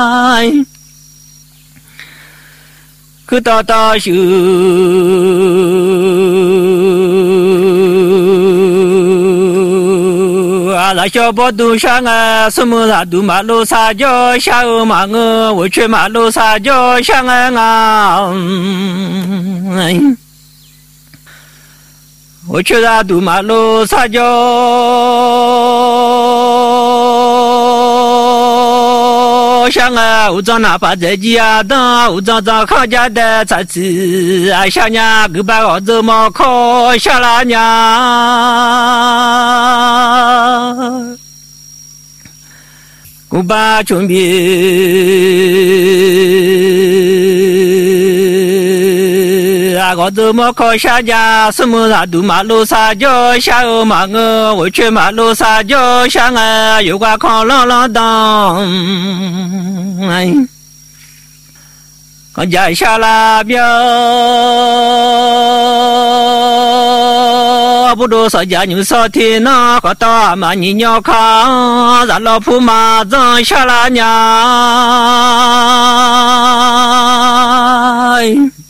可大大修啊，那小波都上啊，什么啥都马路撒娇，下午嘛我去马路撒娇上啊，我去啥都马路撒娇。想啊，我长哪怕在家当，我长康家的才子啊，小娘给把我怎么考下了娘，我把chuẩn bị啊，我怎么考下家？什么啥都马路撒娇，下午嘛我去马路撒娇，想啊，有个康啷啷当。刚家下了表，不多少家牛少天呐，快到嘛你鸟康，让老婆马上下了娘。